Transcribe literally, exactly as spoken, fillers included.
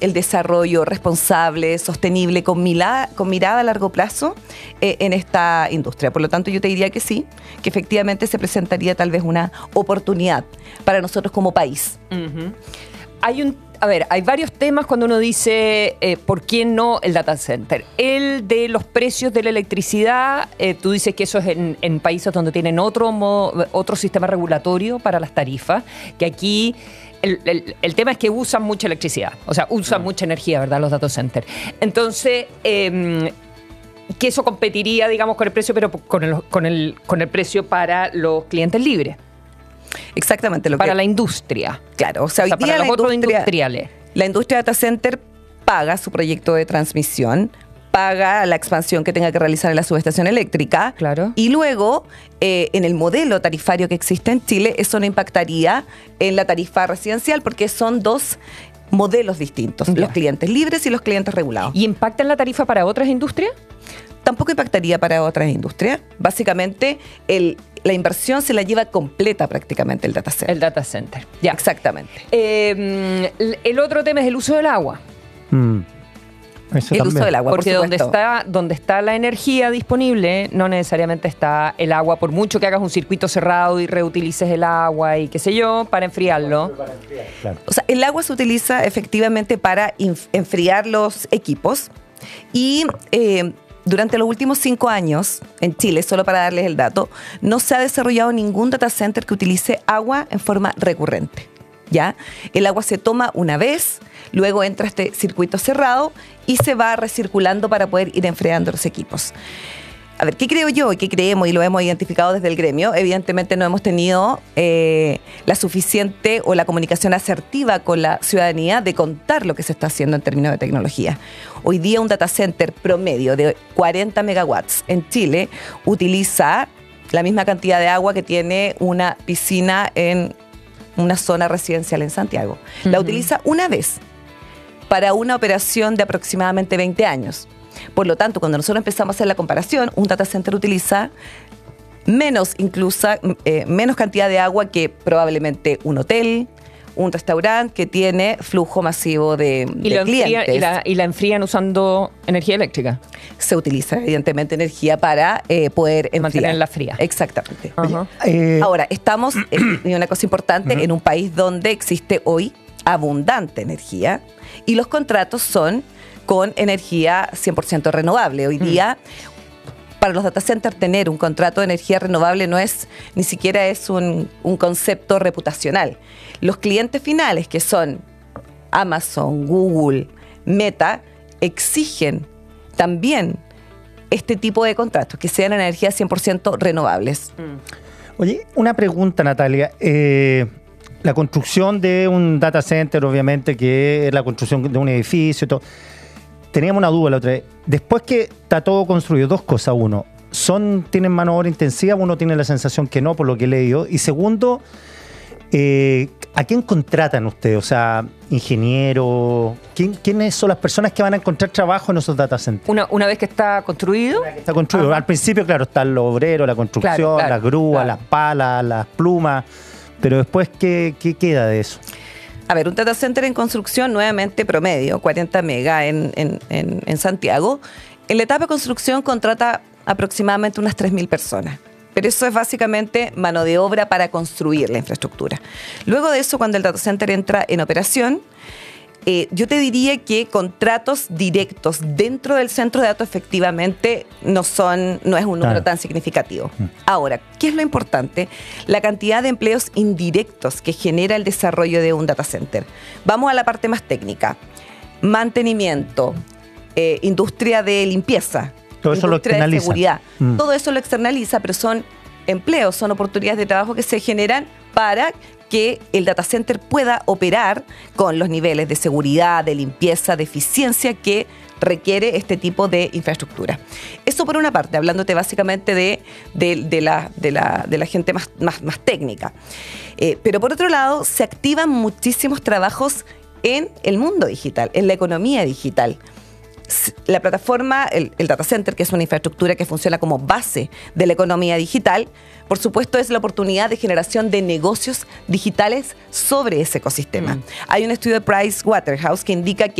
el desarrollo responsable, sostenible, con mirada, con mirada a largo plazo eh, en esta industria. Por lo tanto, yo te diría que sí, que efectivamente se presentaría tal vez una oportunidad para nosotros como país. Uh-huh. Hay un A ver, hay varios temas cuando uno dice eh, ¿por qué no el data center? El de los precios de la electricidad, eh, tú dices que eso es en, en países donde tienen otro, modo, otro sistema regulatorio para las tarifas, que aquí el, el, el tema es que usan mucha electricidad, o sea, usan mm. mucha energía, ¿verdad?, los data centers. Entonces, eh, que eso competiría, digamos, con el precio, pero con el, con el, con el precio para los clientes libres. Exactamente. Lo para que, la industria. Claro, o sea, hoy o sea, día para los la otros industria, industriales. La industria data center paga su proyecto de transmisión, paga la expansión que tenga que realizar en la subestación eléctrica. Claro. Y luego, eh, en el modelo tarifario que existe en Chile, eso no impactaría en la tarifa residencial porque son dos modelos distintos, ya. Los clientes libres y los clientes regulados. ¿Y impacta en la tarifa para otras industrias? Tampoco impactaría para otras industrias. Básicamente, el, la inversión se la lleva completa prácticamente el data center. El data center, ya. Exactamente. Eh, el otro tema es el uso del agua. Mm. Eso el también. Uso del agua, porque por donde está, donde está la energía disponible, no necesariamente está el agua, por mucho que hagas un circuito cerrado y reutilices el agua y qué sé yo, para enfriarlo. Para enfriar, claro. O sea, el agua se utiliza efectivamente para enfriar los equipos y... Eh, Durante los últimos cinco años, en Chile, solo para darles el dato, no se ha desarrollado ningún data center que utilice agua en forma recurrente, ¿ya? El agua se toma una vez, luego entra este circuito cerrado y se va recirculando para poder ir enfriando los equipos. A ver, ¿qué creo yo y qué creemos y lo hemos identificado desde el gremio? Evidentemente no hemos tenido eh, la suficiente o la comunicación asertiva con la ciudadanía de contar lo que se está haciendo en términos de tecnología. Hoy día un data center promedio de cuarenta megawatts en Chile utiliza la misma cantidad de agua que tiene una piscina en una zona residencial en Santiago. La uh-huh. utiliza una vez para una operación de aproximadamente veinte años. Por lo tanto, cuando nosotros empezamos a hacer la comparación, un data center utiliza menos, incluso, eh, menos cantidad de agua que probablemente un hotel, un restaurante que tiene flujo masivo de, ¿Y de lo clientes. Enfría, y, la, ¿Y la enfrían usando energía eléctrica? Se utiliza, evidentemente, energía para eh, poder enfriar. Mantenerla fría. Exactamente. Uh-huh. eh, Ahora, estamos, eh, y una cosa importante, uh-huh. en un país donde existe hoy abundante energía y los contratos son con energía cien por ciento renovable. Hoy día, mm. para los data centers, tener un contrato de energía renovable no es, ni siquiera es un, un concepto reputacional. Los clientes finales, que son Amazon, Google, Meta, exigen también este tipo de contratos, que sean energías cien por ciento renovables. Mm. Oye, una pregunta, Natalia. Eh, la construcción de un data center, obviamente, que es la construcción de un edificio y todo. Teníamos una duda la otra vez. Después que está todo construido, dos cosas. Uno, son, ¿tienen mano de obra intensiva? Uno tiene la sensación que no, por lo que he leído. Y segundo, eh, ¿a quién contratan ustedes? O sea, ingenieros. ¿Quién, ¿Quiénes son las personas que van a encontrar trabajo en esos data centers? Una, una vez que está construido. Una vez que está construido. Ajá. Al principio, claro, están los obreros, la construcción, claro, claro, las grúas, claro. las palas, las plumas. Pero después, ¿qué, qué queda de eso? A ver, un data center en construcción, nuevamente promedio, cuarenta megas en, en, en, en Santiago. En la etapa de construcción contrata aproximadamente unas tres mil personas. Pero eso es básicamente mano de obra para construir la infraestructura. Luego de eso, cuando el data center entra en operación, eh, yo te diría que contratos directos dentro del centro de datos efectivamente no son, no es un número claro. tan significativo. Mm. Ahora, ¿qué es lo importante? La cantidad de empleos indirectos que genera el desarrollo de un data center. Vamos a la parte más técnica. Mantenimiento, eh, industria de limpieza, todo eso industria lo de seguridad. Mm. Todo eso lo externaliza, pero son empleos, son oportunidades de trabajo que se generan para que el data center pueda operar con los niveles de seguridad, de limpieza, de eficiencia que requiere este tipo de infraestructura. Eso por una parte, hablándote básicamente de, de, de, la, de, la, de la gente más, más, más técnica. Eh, pero por otro lado, se activan muchísimos trabajos en el mundo digital, en la economía digital. La plataforma, el, el data center, que es una infraestructura que funciona como base de la economía digital, por supuesto es la oportunidad de generación de negocios digitales sobre ese ecosistema. Mm. Hay un estudio de Price Waterhouse que indica que